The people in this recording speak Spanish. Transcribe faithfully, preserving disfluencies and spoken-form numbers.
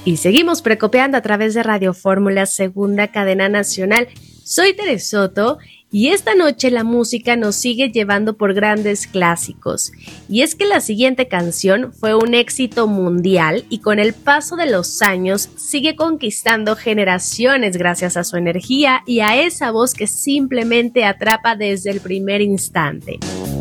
Y seguimos precopeando a través de Radio Fórmula, segunda cadena nacional. Soy Teres Soto y esta noche la música nos sigue llevando por grandes clásicos. Y es que la siguiente canción fue un éxito mundial y con el paso de los años sigue conquistando generaciones gracias a su energía y a esa voz que simplemente atrapa desde el primer instante.